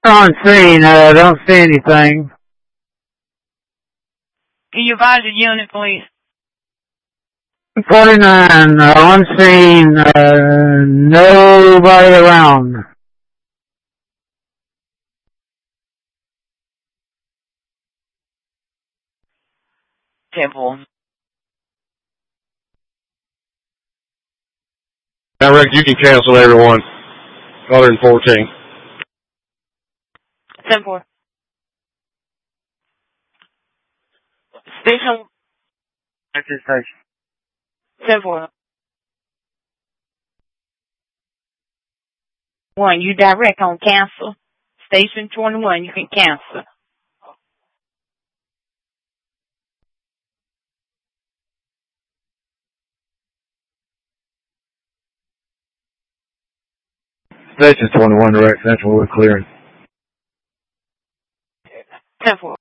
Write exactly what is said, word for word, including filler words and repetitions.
On scene, uh, don't see anything. Can you advise your unit, please? forty-nine, uh, on scene, uh, nobody around. Temple. Direct, you can cancel everyone. one hundred fourteen. Temple. Station. Exit station. Temple. One, you direct on cancel. Station twenty-one, you can cancel. Station twenty-one, direct central, we're clearing. Temple.